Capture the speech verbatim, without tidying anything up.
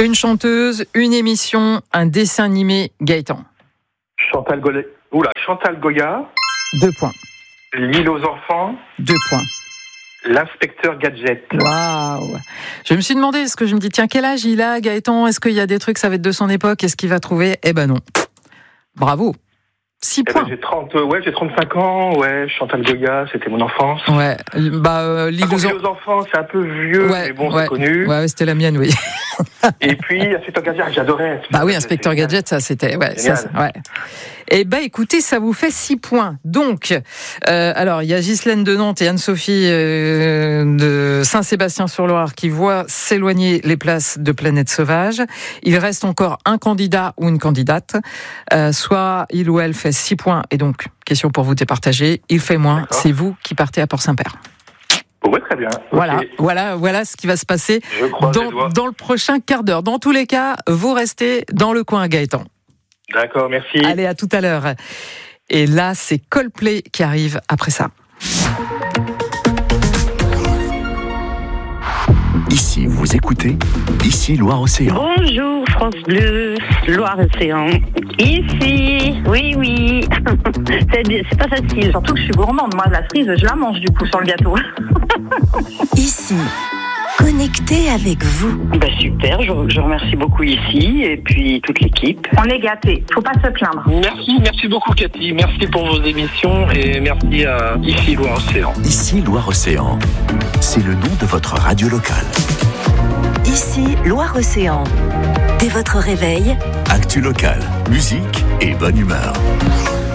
Une chanteuse, une émission, un dessin animé, Gaëtan. Chantal Goya. Oula, Chantal Goya. Deux points. L'île aux enfants. Deux points. L'inspecteur Gadget. Waouh. Je me suis demandé, est-ce que je me dis, tiens, quel âge il a, Gaëtan? Est-ce qu'il y a des trucs, ça va être de son époque? Est-ce qu'il va trouver? Eh ben non. Bravo. Six eh points. Ben, j'ai trente, ouais, j'ai trente-cinq ans, ouais, Chantal Goya, c'était mon enfance. Ouais, bah, euh, l'île aux, aux enfants, c'est un peu vieux, ouais, mais bon, ouais, c'est connu. Ouais, c'était la mienne, oui. Et puis, Inspecteur Gadget, j'adorais. Bah oui, Inspecteur Gadget, ça, c'était, ouais, ça, ouais. Eh ben, écoutez, ça vous fait six points. Donc, euh, alors, il y a Ghislaine de Nantes et Anne-Sophie euh, de Saint-Sébastien-sur-Loire qui voient s'éloigner les places de Planète Sauvage. Il reste encore un candidat ou une candidate. Euh, soit il ou elle fait six points, et donc, question pour vous départager, il fait moins, d'accord. C'est vous qui partez à Port-Saint-Père. Oui, très bien. Voilà, okay. voilà, voilà ce qui va se passer dans, dans le prochain quart d'heure. Dans tous les cas, vous restez dans le coin, Gaëtan. D'accord, merci. Allez, à tout à l'heure. Et là, c'est Coldplay qui arrive après ça. Ici, vous écoutez, ici Loire-Océan. Bonjour France Bleu, Loire-Océan. Ici, oui, oui. c'est, c'est pas facile, surtout que je suis gourmande. Moi, la cerise, je la mange du coup sur le gâteau. Ici, connecté avec vous. Bah super, je, je remercie beaucoup ici et puis toute l'équipe. On est gâtés, faut pas se plaindre. Merci, merci beaucoup Cathy, merci pour vos émissions et merci à Ici Loire-Océan. Ici Loire-Océan, c'est le nom de votre radio locale. Ici Loire-Océan. Dès votre réveil, actu local, musique et bonne humeur.